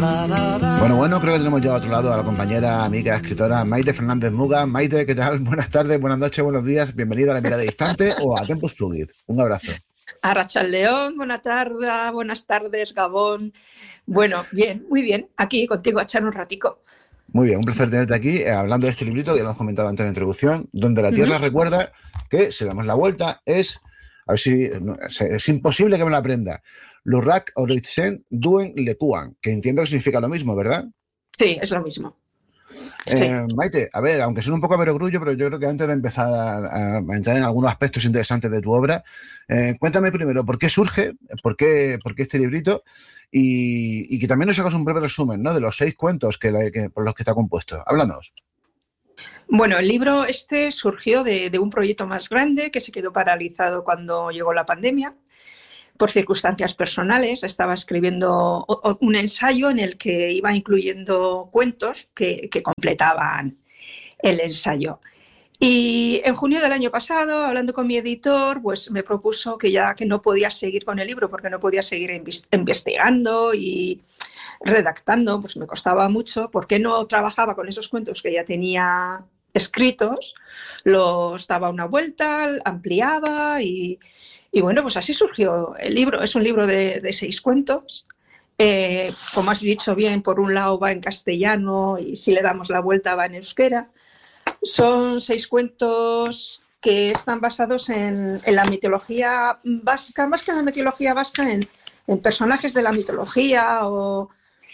Bueno, creo que tenemos ya a otro lado a la compañera, amiga, escritora Maite Fernández Muga. Maite, ¿qué tal? Buenas tardes, buenas noches, buenos días. Bienvenida a La Mirada Distante o a Tempus Fugit. Un abrazo. Arratsaldeon, buenas tardes, Gabón. Bueno, bien, muy bien. Aquí contigo a echar un ratico. Muy bien, un placer tenerte aquí hablando de este librito que ya lo hemos comentado antes en la introducción, donde la Tierra recuerda que, si damos la vuelta, a ver si es imposible que me la aprenda. Lurrak Oritzen Duen Lekuan, que entiendo que significa lo mismo, ¿verdad? Sí, es lo mismo. Sí. Maite, a ver, aunque suene un poco a perogrullo, pero yo creo que antes de empezar a entrar en algunos aspectos interesantes de tu obra, cuéntame primero por qué surge, por qué este librito y que también nos hagas un breve resumen, ¿no?, de los 6 cuentos por los que está compuesto. Háblanos. Bueno, el libro surgió de un proyecto más grande que se quedó paralizado cuando llegó la pandemia. Por circunstancias personales, estaba escribiendo un ensayo en el que iba incluyendo cuentos que completaban el ensayo. Y en junio del año pasado, hablando con mi editor, pues me propuso que ya que no podía seguir con el libro porque no podía seguir investigando y redactando, pues me costaba mucho, porque no trabajaba con esos cuentos que ya tenía escritos, los daba una vuelta, ampliaba y bueno, pues así surgió el libro. Es un libro de 6 cuentos. Como has dicho bien, por un lado va en castellano y si le damos la vuelta va en euskera. Son 6 cuentos que están basados en la mitología vasca, más que en la mitología vasca, en personajes de la mitología o...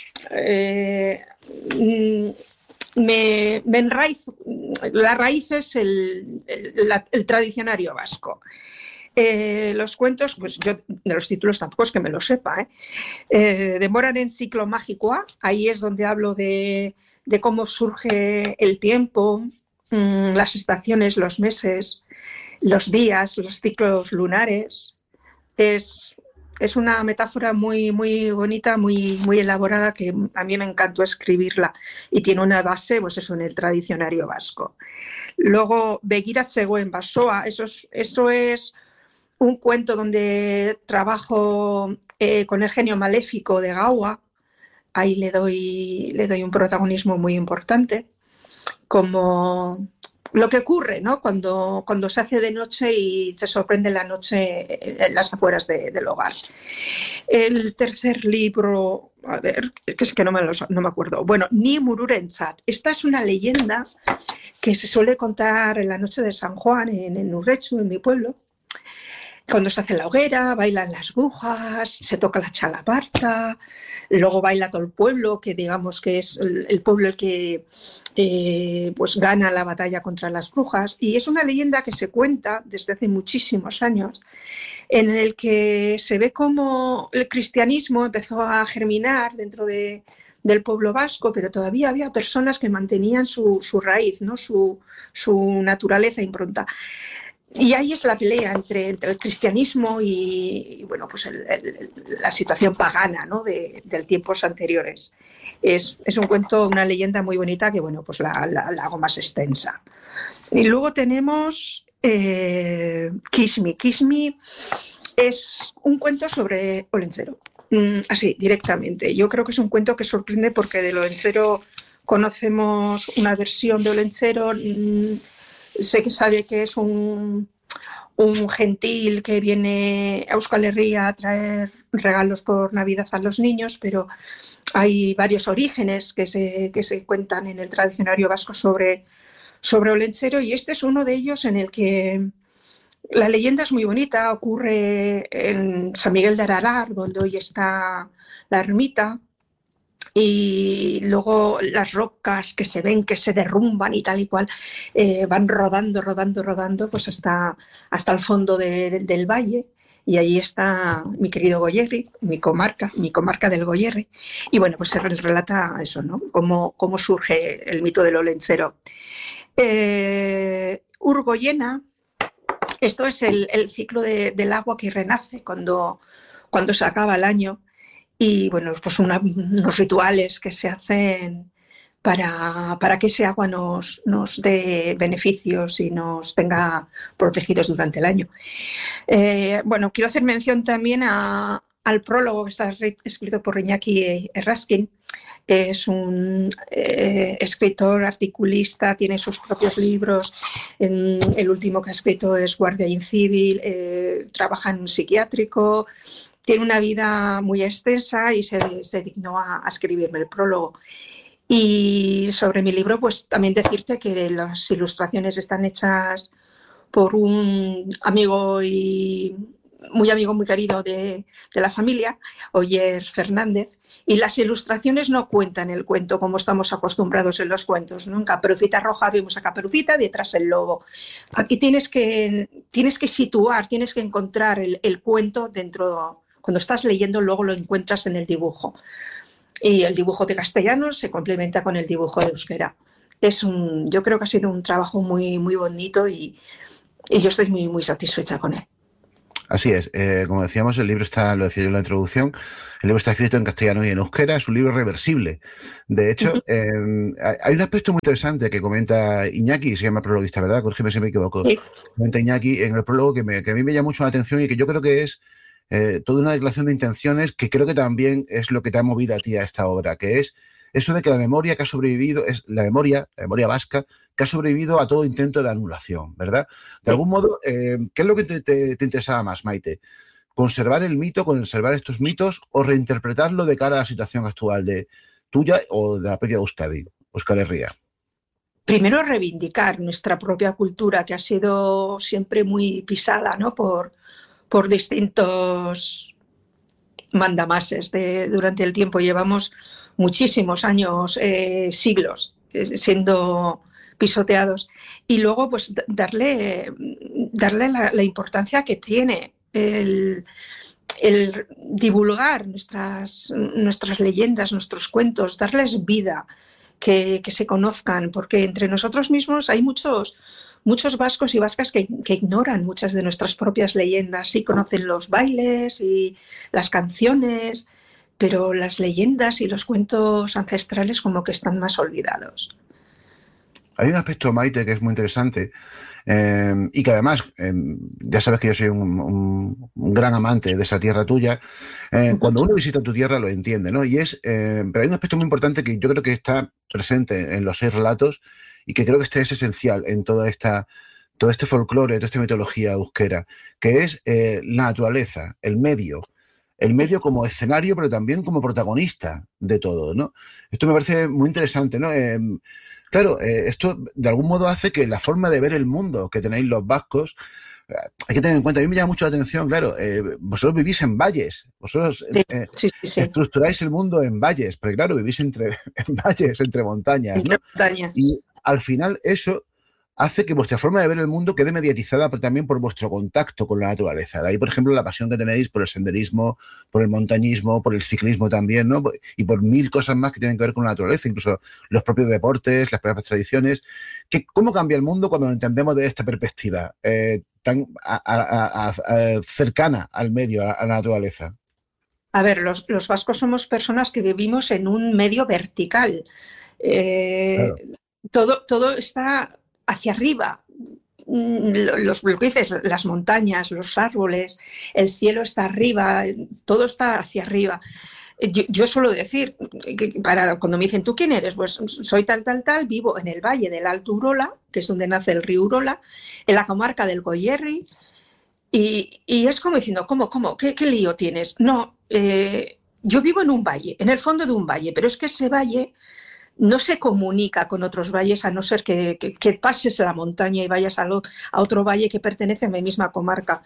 me enraizo, la raíz es el tradicionario vasco. Los cuentos, pues yo de los títulos tampoco es que me lo sepa, demoran en ciclo mágico. Ahí es donde hablo de cómo surge el tiempo, las estaciones, los meses, los días, los ciclos lunares. Es una metáfora muy, muy bonita, muy, muy elaborada, que a mí me encantó escribirla y tiene una base, pues eso, en el tradicionario vasco. Luego, Begira zegoen basoa, eso es un cuento donde trabajo con el genio maléfico de Gaua. Ahí le doy un protagonismo muy importante, como lo que ocurre, ¿no?, cuando se hace de noche y te sorprende la noche en las afueras del hogar. El tercer libro, a ver, que es que no me acuerdo. Bueno, Ni Mururentzat. Esta es una leyenda que se suele contar en la noche de San Juan en Urrechu, en mi pueblo. Cuando se hace la hoguera, bailan las brujas, se toca la chalaparta, luego baila todo el pueblo, que digamos que es el pueblo el que pues gana la batalla contra las brujas. Y es una leyenda que se cuenta desde hace muchísimos años, en el que se ve cómo el cristianismo empezó a germinar dentro del pueblo vasco, pero todavía había personas que mantenían su raíz, ¿no?, su naturaleza impronta. Y ahí es la pelea entre el cristianismo y bueno, pues la situación pagana, ¿no?, de tiempos anteriores. Es un cuento, una leyenda muy bonita que, bueno, pues la hago más extensa. Y luego tenemos Kismi. Kismi es un cuento sobre Olentzero. Así, directamente. Yo creo que es un cuento que sorprende porque de Olentzero conocemos una versión de Olentzero. Sé que sabe que es un gentil que viene a Euskal Herria a traer regalos por Navidad a los niños, pero hay varios orígenes que se cuentan en el tradicionario vasco sobre Olentzero, y este es uno de ellos en el que la leyenda es muy bonita. Ocurre en San Miguel de Aralar, donde hoy está la ermita. Y luego las rocas que se ven, que se derrumban y tal y cual, van rodando, pues hasta el fondo del valle. Y allí está mi querido Goierri, mi comarca del Goierri. Y bueno, pues se relata eso, ¿no?, cómo surge el mito del Olentzero. Urgoyena, esto es el ciclo del agua que renace cuando se acaba el año. Y bueno, pues unos rituales que se hacen para que ese agua nos dé beneficios y nos tenga protegidos durante el año. Bueno, quiero hacer mención también al prólogo que está escrito por Iñaki Erraskin, es un escritor, articulista, tiene sus propios libros. El último que ha escrito es Guardia Civil, trabaja en un psiquiátrico, tiene una vida muy extensa y se dignó a escribirme el prólogo. Y sobre mi libro, pues también decirte que las ilustraciones están hechas por un amigo y muy querido de la familia, Oyer Fernández, y las ilustraciones no cuentan el cuento como estamos acostumbrados en los cuentos, ¿no? En Caperucita Roja vemos a Caperucita, detrás el lobo. Aquí tienes que situar, tienes que encontrar el cuento dentro. Cuando estás leyendo, luego lo encuentras en el dibujo. Y el dibujo de castellano se complementa con el dibujo de euskera. Yo creo que ha sido un trabajo muy, muy bonito y yo estoy muy, muy satisfecha con él. Así es, como decíamos, el libro está, lo decía yo en la introducción, el libro está escrito en castellano y en euskera, es un libro reversible. De hecho, hay un aspecto muy interesante que comenta Iñaki, se llama prologuista, ¿verdad? Corrígeme si me equivoco. Sí. Comenta Iñaki en el prólogo que a mí me llama mucho la atención y que yo creo que es toda una declaración de intenciones que creo que también es lo que te ha movido a ti a esta obra, que es eso de que la memoria que ha sobrevivido es la memoria vasca, que ha sobrevivido a todo intento de anulación, ¿verdad? De algún modo, ¿qué es lo que te interesaba más, Maite? ¿Conservar el mito, conservar estos mitos o reinterpretarlo de cara a la situación actual de tuya o de la propia Euskal Herria? Primero, reivindicar nuestra propia cultura, que ha sido siempre muy pisada, ¿no? por distintos mandamases durante el tiempo. Llevamos muchísimos años, siglos, siendo pisoteados. Y luego, pues, darle la importancia que tiene el divulgar nuestras leyendas, nuestros cuentos, darles vida, que se conozcan, porque entre nosotros mismos hay muchos vascos y vascas que ignoran muchas de nuestras propias leyendas. Sí conocen los bailes y las canciones, pero las leyendas y los cuentos ancestrales como que están más olvidados. Hay un aspecto, Maite, que es muy interesante y que además, ya sabes que yo soy un gran amante de esa tierra tuya. Cuando uno visita tu tierra lo entiende, ¿no? Pero hay un aspecto muy importante que yo creo que está presente en los 6 relatos y que creo que es esencial en todo este folclore, toda esta mitología euskera, que es la naturaleza, el medio como escenario, pero también como protagonista de todo, ¿no? Esto me parece muy interesante, ¿no? Claro, esto de algún modo hace que la forma de ver el mundo que tenéis los vascos, hay que tener en cuenta, a mí me llama mucho la atención, claro, vosotros vivís en valles, vosotros sí. estructuráis el mundo en valles, porque claro, vivís en valles, entre montañas, ¿no? Y al final eso hace que vuestra forma de ver el mundo quede mediatizada pero también por vuestro contacto con la naturaleza. De ahí, por ejemplo, la pasión que tenéis por el senderismo, por el montañismo, por el ciclismo también, ¿no? Y por 1000 cosas más que tienen que ver con la naturaleza, incluso los propios deportes, las propias tradiciones. ¿Cómo cambia el mundo cuando lo entendemos de esta perspectiva tan cercana al medio, a la naturaleza? A ver, los vascos somos personas que vivimos en un medio vertical. Claro. Todo está hacia arriba. Lo que dices, las montañas, los árboles, el cielo está arriba, todo está hacia arriba. Yo suelo decir, cuando me dicen, ¿tú quién eres? Pues soy tal, vivo en el valle del Alto Urola, que es donde nace el río Urola, en la comarca del Goierri, y es como diciendo, ¿cómo? ¿Qué lío tienes? No, yo vivo en un valle, en el fondo de un valle, pero es que ese valle no se comunica con otros valles a no ser que pases la montaña y vayas a otro valle que pertenece a mi misma comarca.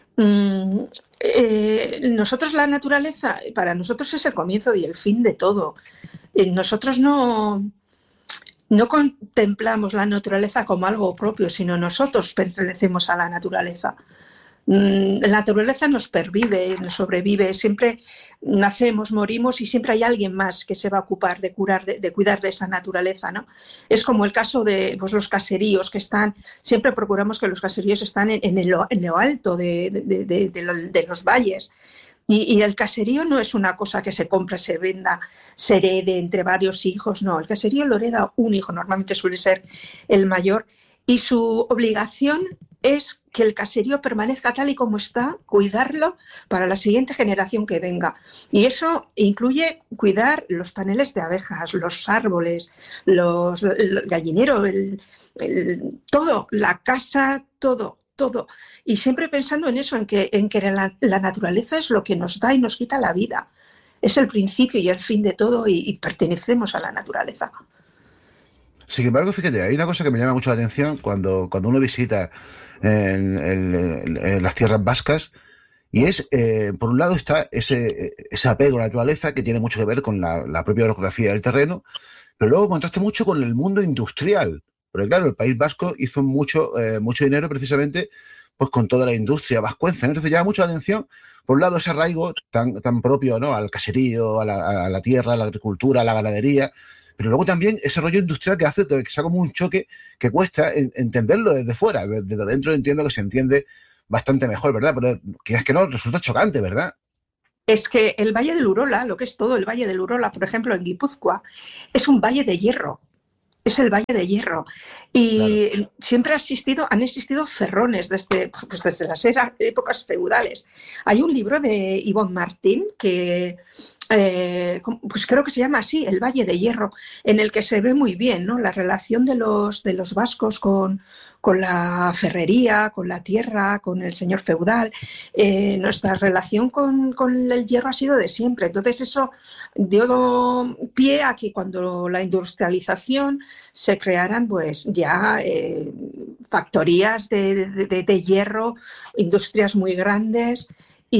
Nosotros la naturaleza, para nosotros es el comienzo y el fin de todo. Nosotros no contemplamos la naturaleza como algo propio, sino nosotros pertenecemos a la naturaleza. La naturaleza nos pervive, nos sobrevive, siempre nacemos, morimos y siempre hay alguien más que se va a ocupar de cuidar de esa naturaleza, ¿no? Es como el caso de los caseríos que están, siempre procuramos que los caseríos están en lo alto de los valles. Y el caserío no es una cosa que se compra, se venda, se herede entre varios hijos, no. El caserío lo hereda un hijo, normalmente suele ser el mayor, y su obligación es que el caserío permanezca tal y como está, cuidarlo para la siguiente generación que venga. Y eso incluye cuidar los paneles de abejas, los árboles, el gallinero, todo, la casa, todo, todo. Y siempre pensando en eso, en que la naturaleza es lo que nos da y nos quita la vida. Es el principio y el fin de todo y pertenecemos a la naturaleza. Sin embargo, fíjate, hay una cosa que me llama mucho la atención cuando uno visita en las tierras vascas, y es, por un lado está ese apego a la naturaleza que tiene mucho que ver con la propia orografía del terreno, pero luego contrasta mucho con el mundo industrial. Porque claro, el País Vasco hizo mucho dinero precisamente pues con toda la industria vascuenza, ¿no? Entonces llama mucho la atención, por un lado, ese arraigo tan propio, ¿no? Al caserío, a la tierra, a la agricultura, a la ganadería, pero luego también ese rollo industrial que hace que sea como un choque que cuesta entenderlo desde fuera. Desde dentro entiendo que se entiende bastante mejor, ¿verdad? Pero que es que no, resulta chocante, ¿verdad? Es que el Valle del Urola, lo que es todo el Valle del Urola, por ejemplo, en Guipúzcoa, es un valle de hierro. Es el Valle de Hierro. Claro. Y siempre han existido ferrones desde las épocas feudales. Hay un libro de Ivonne Martín que pues creo que se llama así, El Valle de Hierro, en el que se ve muy bien, ¿no? La relación de los vascos con la ferrería, con la tierra, con el señor feudal. Nuestra relación con el hierro ha sido de siempre. Entonces eso dio pie a que cuando la industrialización se crearan pues ya factorías de hierro, industrias muy grandes.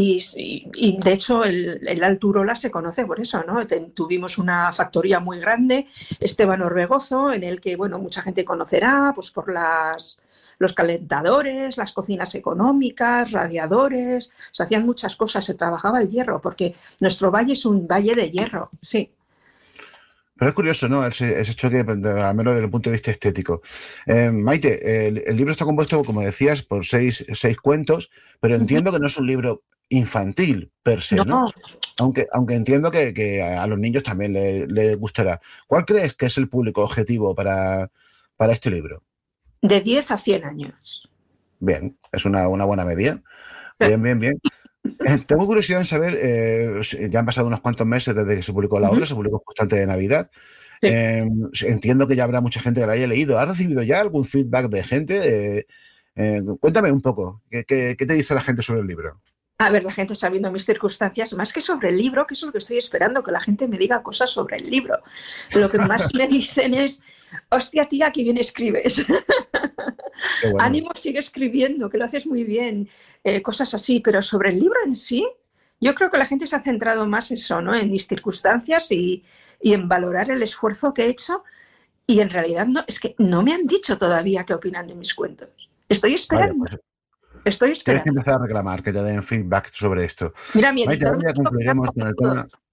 Y de hecho el Alto Urola se conoce por eso, ¿no? Tuvimos una factoría muy grande, Esteban Orbegozo, en el que, bueno, mucha gente conocerá pues por los calentadores, las cocinas económicas, radiadores, se hacían muchas cosas, se trabajaba el hierro, porque nuestro valle es un valle de hierro, sí. Pero es curioso, ¿no? Ese choque, al menos desde el punto de vista estético. Maite, el libro está compuesto, como decías, por seis cuentos, pero entiendo que no es un libro infantil per se, ¿no? No, Aunque entiendo que a los niños también les gustará. ¿Cuál crees que es el público objetivo para este libro? de 10 a 100 años. Bien, es una buena medida. Bien, bien, bien. Tengo curiosidad en saber, ya han pasado unos cuantos meses desde que se publicó la obra, se publicó justo antes de Navidad. Sí. Entiendo que ya habrá mucha gente que la haya leído. ¿Has recibido ya algún feedback de gente? Cuéntame un poco, ¿qué te dice la gente sobre el libro? A ver, la gente sabiendo mis circunstancias, más que sobre el libro, que eso es lo que estoy esperando, que la gente me diga cosas sobre el libro. Lo que más me dicen es, hostia tía, qué bien escribes. Qué bueno. Ánimo, sigue escribiendo, que lo haces muy bien, cosas así. Pero sobre el libro en sí, yo creo que la gente se ha centrado más en eso, ¿no? En mis circunstancias y en valorar el esfuerzo que he hecho. Y en realidad no, es que no me han dicho todavía qué opinan de mis cuentos. Estoy Vaya, esperando, pues estoy tienes que esperando. empezar a reclamar que te den feedback sobre esto. Mira, mi Maite, editor ahora me ya dijo que eran concluiremos con el tema. cojonudos.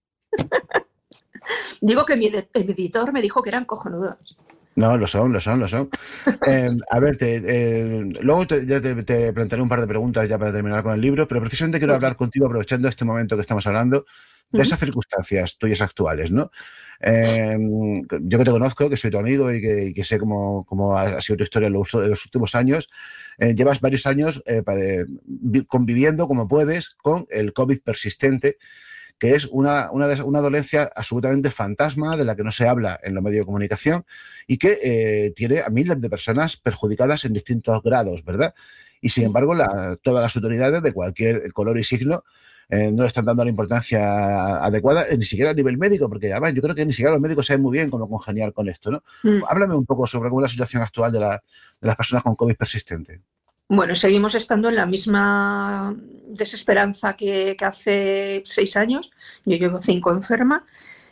Digo que mi editor me dijo que eran cojonudos. No, lo son, lo son, lo son. A ver, luego ya te plantearé un par de preguntas ya para terminar con el libro, pero precisamente quiero hablar contigo, aprovechando este momento que estamos hablando, de esas circunstancias tuyas actuales, ¿no? Yo que te conozco, que soy tu amigo y que sé cómo ha sido tu historia en los últimos años, llevas varios años conviviendo como puedes con el COVID persistente, que es una dolencia absolutamente fantasma de la que no se habla en los medios de comunicación y que tiene a miles de personas perjudicadas en distintos grados, ¿verdad? Y sin embargo, todas las autoridades de cualquier color y signo no le están dando la importancia adecuada, ni siquiera a nivel médico, porque además yo creo que ni siquiera los médicos saben muy bien cómo congeniar con esto, ¿no? Mm. Háblame un poco sobre cómo es la situación actual de las personas con COVID persistente. Bueno, seguimos estando en la misma desesperanza que hace 6 años. Yo llevo 5 enferma.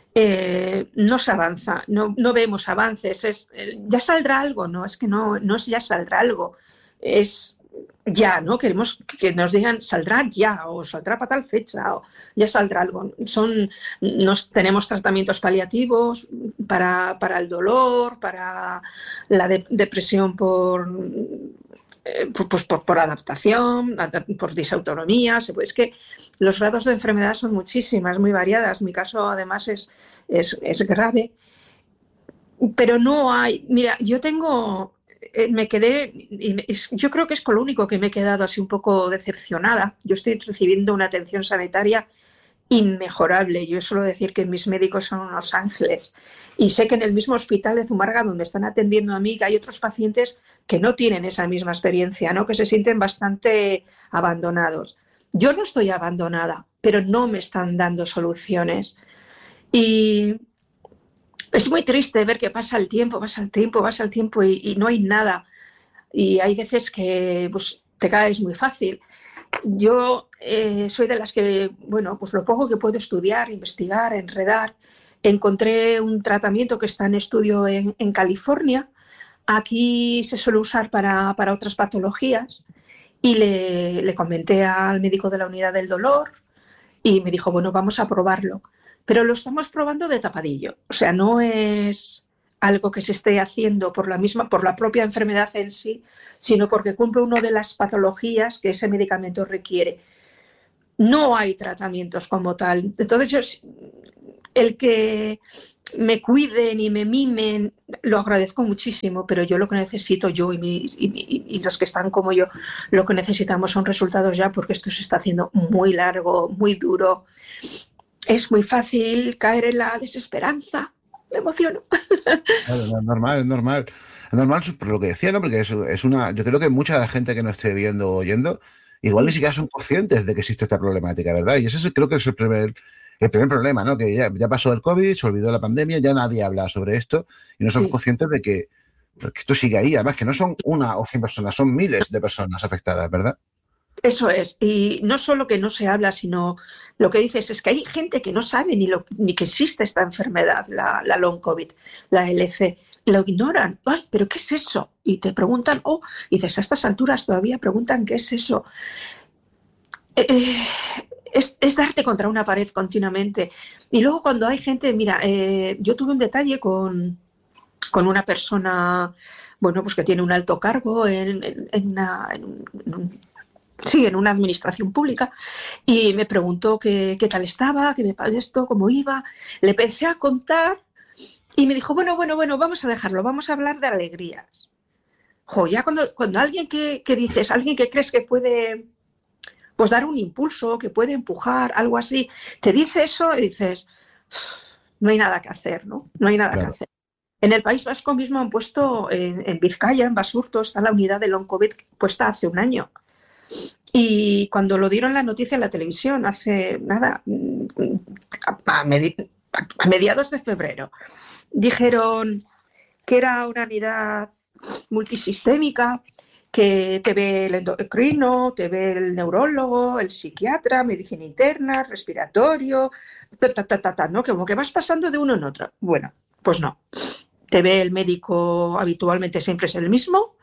No se avanza, no vemos avances. Ya saldrá algo, no, es que no es ya saldrá algo, es ya, ¿no? Queremos que nos digan saldrá ya o saldrá para tal fecha o ya saldrá algo. Tenemos tratamientos paliativos para el dolor, para la depresión por adaptación, por disautonomía. Es que los grados de enfermedad son muchísimas, muy variadas. Mi caso, además, es grave. Pero no hay... Mira, yo tengo me quedé, yo creo que es con lo único que me he quedado así un poco decepcionada. Yo estoy recibiendo una atención sanitaria inmejorable. Yo suelo decir que mis médicos son unos ángeles. Y sé que en el mismo hospital de Zumarraga, donde están atendiendo a mí, que hay otros pacientes que no tienen esa misma experiencia, ¿no? Que se sienten bastante abandonados. Yo no estoy abandonada, pero no me están dando soluciones. Y es muy triste ver que pasa el tiempo, pasa el tiempo, pasa el tiempo y no hay nada. Y hay veces que pues, te caes muy fácil. Yo soy de las que, bueno, pues lo poco que puedo estudiar, investigar, enredar, encontré un tratamiento que está en estudio en California. Aquí se suele usar para otras patologías y le comenté al médico de la unidad del dolor y me dijo, bueno, vamos a probarlo. Pero lo estamos probando de tapadillo. O sea, no es algo que se esté haciendo por la propia enfermedad en sí, sino porque cumple una de las patologías que ese medicamento requiere. No hay tratamientos como tal. Entonces, el que me cuiden y me mimen, lo agradezco muchísimo, pero yo lo que necesito, yo y los que están como yo, lo que necesitamos son resultados ya, porque esto se está haciendo muy largo, muy duro. Es muy fácil caer en la desesperanza. Me emociono. Claro, no, es normal, es normal. Es normal por lo que decía, ¿no? Porque es una. Yo creo que mucha gente que nos esté viendo o oyendo, igual ni siquiera son conscientes de que existe esta problemática, ¿verdad? Y creo que es el primer problema, ¿no? Que ya pasó el COVID, se olvidó la pandemia, ya nadie habla sobre esto y no somos Sí. conscientes de que esto sigue ahí. Además, que no son una o 100 personas, son miles de personas afectadas, ¿verdad? Eso es, y no solo que no se habla, sino lo que dices es que hay gente que no sabe ni que existe esta enfermedad, la long COVID, la LC, lo ignoran. Ay, pero ¿qué es eso? Y te preguntan, y dices, a estas alturas todavía preguntan qué es eso. Eh, es darte contra una pared continuamente. Y luego cuando hay gente, mira, yo tuve un detalle con una persona, bueno, pues que tiene un alto cargo sí, en una administración pública, y me preguntó qué tal estaba, qué me pasó esto, cómo iba. Le empecé a contar y me dijo, bueno, vamos a dejarlo, vamos a hablar de alegrías. Jo, ya cuando alguien que dices, alguien que crees que puede pues dar un impulso, que puede empujar, algo así, te dice eso y dices, no hay nada que hacer, ¿no? No hay nada que Claro. hacer. En el País Vasco mismo han puesto, en Vizcaya, en Basurto, está la unidad de long COVID puesta hace un año. Y cuando lo dieron la noticia en la televisión, hace nada, a mediados de febrero, dijeron que era una unidad multisistémica, que te ve el endocrino, te ve el neurólogo, el psiquiatra, medicina interna, respiratorio, ¿no? Como que vas pasando de uno en otro. Bueno, pues no. Te ve el médico, habitualmente siempre es el mismo,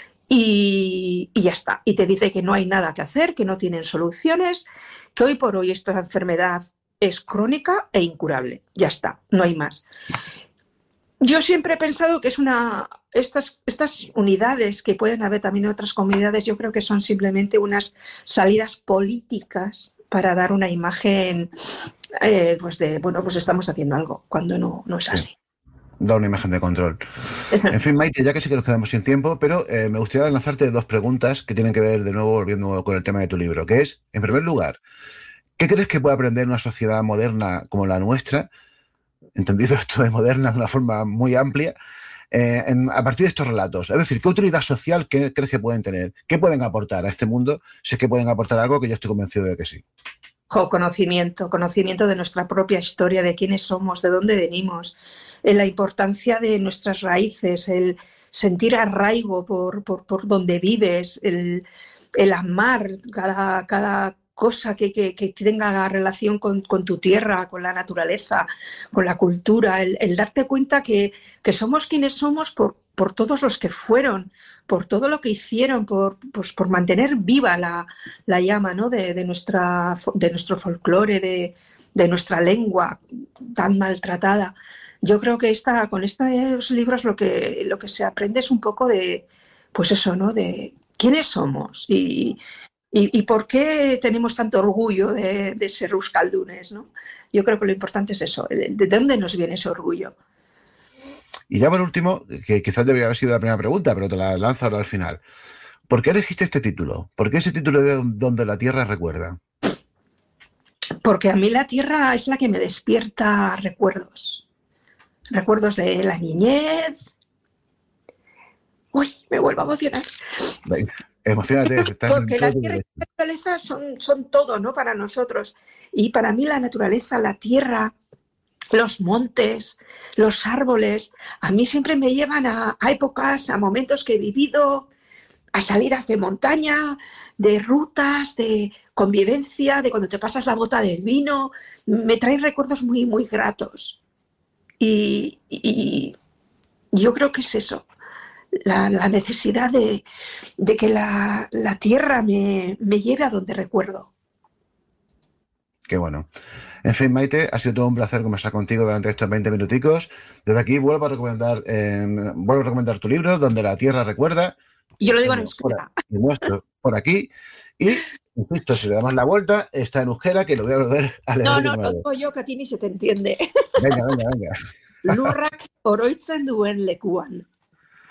y ya está. Y te dice que no hay nada que hacer, que no tienen soluciones, que hoy por hoy esta enfermedad es crónica e incurable. Ya está, no hay más. Yo siempre he pensado que estas unidades que pueden haber también en otras comunidades, yo creo que son simplemente unas salidas políticas para dar una imagen, pues bueno, pues estamos haciendo algo, cuando no es Sí. así. Da una imagen de control. Eso. En fin, Maite, ya que sí que nos quedamos sin tiempo, pero me gustaría lanzarte dos preguntas que tienen que ver, de nuevo, volviendo con el tema de tu libro, que es, en primer lugar, ¿qué crees que puede aprender una sociedad moderna como la nuestra, entendido esto de moderna de una forma muy amplia, a partir de estos relatos? Es decir, ¿qué utilidad social crees que pueden tener? ¿Qué pueden aportar a este mundo? Si es que pueden aportar algo, que yo estoy convencido de que sí. Conocimiento de nuestra propia historia, de quiénes somos, de dónde venimos, la importancia de nuestras raíces, el sentir arraigo por donde vives, el amar cada cosa que tenga relación con tu tierra, con la naturaleza, con la cultura, el darte cuenta que somos quienes somos por todos los que fueron, por todo lo que hicieron, por mantener viva la llama, ¿no? de nuestro folclore, de nuestra lengua tan maltratada. Yo creo que con estos libros lo que se aprende es un poco de, pues eso, ¿no? De quiénes somos y por qué tenemos tanto orgullo de ser euskaldunes, ¿no? Yo creo que lo importante es eso, de dónde nos viene ese orgullo. Y ya por último, que quizás debería haber sido la primera pregunta, pero te la lanzo ahora al final. ¿Por qué elegiste este título? ¿Por qué ese título de Donde la Tierra recuerda? Porque a mí la tierra es la que me despierta recuerdos. Recuerdos de la niñez. Uy, me vuelvo a emocionar. Venga, emocionate, estás en Porque todo la tu tierra y derecho. la naturaleza son todo, ¿no? Para nosotros. Y para mí la naturaleza, la tierra, los montes, los árboles, a mí siempre me llevan a épocas, a momentos que he vivido, a salidas de montaña, de rutas, de convivencia, de cuando te pasas la bota del vino. Me traen recuerdos muy, muy gratos. Y yo creo que es eso, la necesidad de que la tierra me lleve a donde recuerdo. Qué bueno. En fin, Maite, ha sido todo un placer conversar contigo durante estos 20 minuticos. Desde aquí vuelvo a recomendar tu libro, Donde la Tierra recuerda, Y yo lo digo en suyo euskera. y nuestro por aquí. Y, insisto, si le damos la vuelta, está en euskera, que lo voy a volver a No, leer de no, lo nuevo. digo yo que a ti ni se te entiende. Venga, venga, venga. Lurrak oroitzen duen lekuan.